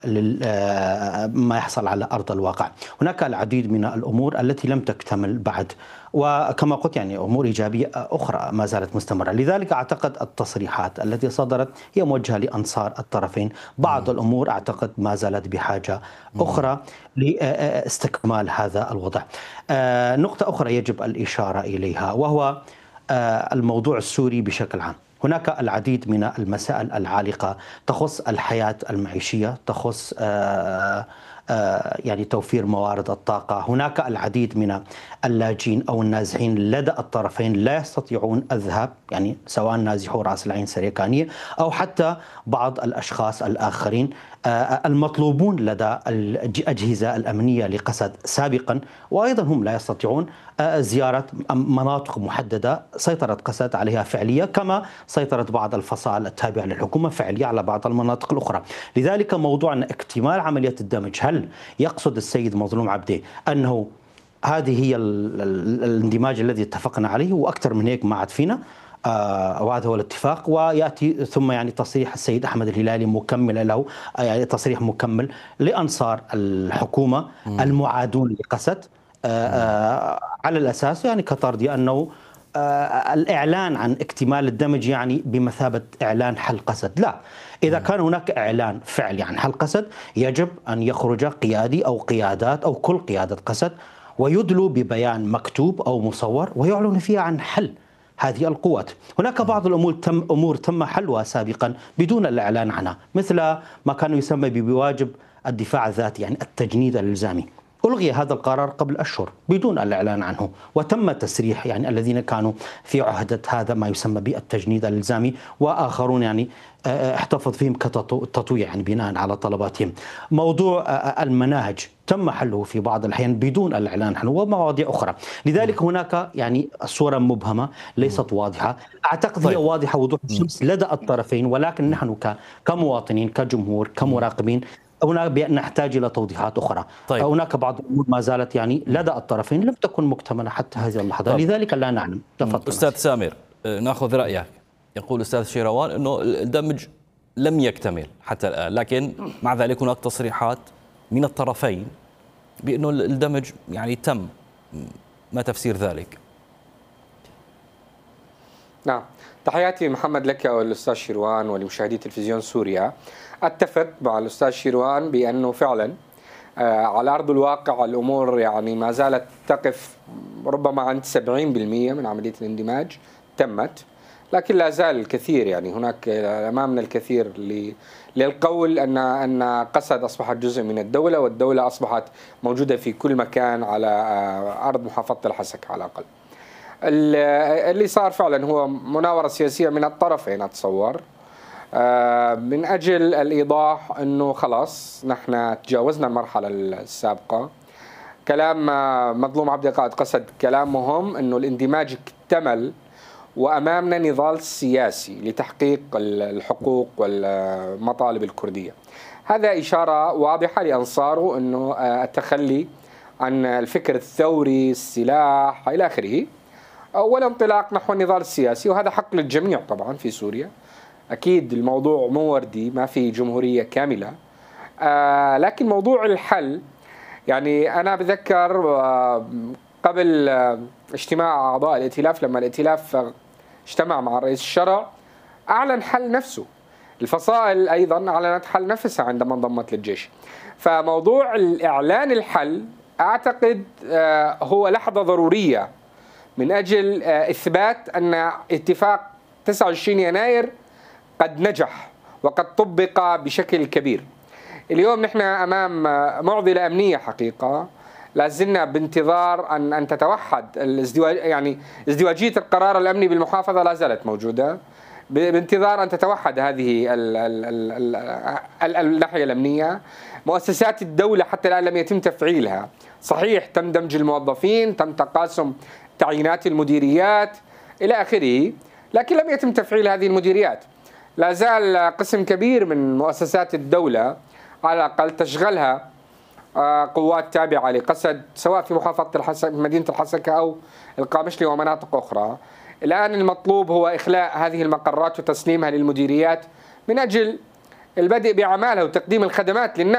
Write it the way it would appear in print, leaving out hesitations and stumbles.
ما يحصل على أرض الواقع. هناك العديد من الأمور التي لم تكتمل بعد، وكما قلت يعني أمور إيجابية أخرى ما زالت مستمرة. لذلك أعتقد التصريحات التي صدرت هي موجهة لأنصار الطرفين. بعض الأمور أعتقد ما زالت بحاجة أخرى لاستكمال هذا الوضع. نقطة أخرى يجب الإشارة إليها، وهو الموضوع السوري بشكل عام. هناك العديد من المسائل العالقة تخص الحياة المعيشية، تخص يعني توفير موارد الطاقة. هناك العديد من اللاجئين أو النازحين لدى الطرفين لا يستطيعون الذهاب، يعني سواء نازحو رأس العين سريكانية أو حتى بعض الأشخاص الآخرين المطلوبون لدى الأجهزة الأمنية لقسد سابقا، وأيضا هم لا يستطيعون زيارة مناطق محددة سيطرت قسد عليها فعلية، كما سيطرت بعض الفصائل التابعة للحكومة فعليا على بعض المناطق الأخرى. لذلك موضوع أن اكتمال عملية الدمج، هل يقصد السيد مظلوم عبده أنه هذه هي الاندماج الذي اتفقنا عليه وأكثر من هيك ما عاد فينا؟ وهذا هو الاتفاق. ويأتي ثم يعني تصريح السيد أحمد الهلالي مكمل له، يعني تصريح مكمل لأنصار الحكومة المعادون لقسد، على الأساس يعني كطردي أنه الإعلان عن اكتمال الدمج يعني بمثابة إعلان حل قسد. لا، إذا كان هناك إعلان فعلي عن حل قسد يجب أن يخرج قيادي أو قيادات أو كل قيادة قسد ويدلوا ببيان مكتوب أو مصور ويعلن فيها عن حل هذه القوات. هناك بعض الأمور تم حلها سابقا بدون الإعلان عنها، مثل ما كان يسمى بواجب الدفاع الذاتي، يعني التجنيد الإلزامي. ألغي هذا القرار قبل أشهر بدون الإعلان عنه، وتم تسريح يعني الذين كانوا في عهدة هذا ما يسمى بالتجنيد الإلزامي، وآخرون يعني احتفظ فيهم كتطويع يعني بناء على طلباتهم. موضوع المناهج تم حله في بعض الأحيان بدون الإعلان عنه، ومواضيع أخرى. لذلك هناك يعني الصورة مبهمة ليست واضحة. أعتقد هي واضحة وضوح الشمس لدى الطرفين، ولكن نحن كمواطنين كجمهور كمراقبين هنا نحتاج إلى توضيحات أخرى. طيب. هناك بعض الأمور ما زالت يعني لدى الطرفين لم تكن مكتملة حتى هذه اللحظة. لذلك لا نعلم. أستاذ سامر، نأخذ رأيك. يقول أستاذ شيروان أنه الدمج لم يكتمل حتى الآن، لكن مع ذلك هناك تصريحات من الطرفين بأنه الدمج يعني تم. ما تفسير ذلك؟ نعم، تحياتي محمد لك والأستاذ شيروان ولمشاهدي تلفزيون سوريا. أتفق مع الأستاذ شيروان بأنه فعلا على أرض الواقع الأمور يعني ما زالت تقف ربما عند 70% من عملية الاندماج تمت، لكن لا زال الكثير، يعني هناك أمامنا الكثير للقول أن قسد أصبحت جزء من الدولة، والدولة أصبحت موجودة في كل مكان على أرض محافظة الحسكة على الأقل. اللي صار فعلا هو مناورة سياسية من الطرفين أتصور، من أجل الإيضاح أنه خلاص نحن تجاوزنا المرحلة السابقة. كلام مظلوم عبده قائد قسد كلام مهم، أنه الاندماج اكتمل وأمامنا نضال سياسي لتحقيق الحقوق والمطالب الكردية. هذا إشارة واضحة لأنصاره أنه التخلي عن الفكر الثوري، السلاح إلى آخره، والانطلاق نحو النضال السياسي، وهذا حق للجميع طبعا في سوريا. أكيد الموضوع مو وردي، ما في جمهورية كاملة، لكن موضوع الحل يعني أنا بذكر قبل اجتماع أعضاء الائتلاف، لما الائتلاف اجتمع مع رئيس الشرع أعلن حل نفسه. الفصائل أيضا أعلنت حل نفسها عندما انضمت للجيش. فموضوع الإعلان الحل أعتقد هو لحظة ضرورية من أجل إثبات أن اتفاق 29 يناير قد نجح وقد طبق بشكل كبير. اليوم نحن أمام معضلة أمنية حقيقة، لازلنا بانتظار أن تتوحد يعني ازدواجية القرار الأمني بالمحافظة لا زالت موجودة، بانتظار أن تتوحد هذه الناحية الأمنية. مؤسسات الدولة حتى الآن لم يتم تفعيلها. صحيح تم دمج الموظفين، تم تقاسم تعيينات المديريات إلى آخره، لكن لم يتم تفعيل هذه المديريات. لا زال قسم كبير من مؤسسات الدولة على الأقل تشغلها قوات تابعة لقسد، سواء في محافظة الحسكة، مدينة الحسكة أو القامشلي ومناطق أخرى. الآن المطلوب هو إخلاء هذه المقرات وتسليمها للمديريات من أجل البدء بأعمالها وتقديم الخدمات للناس.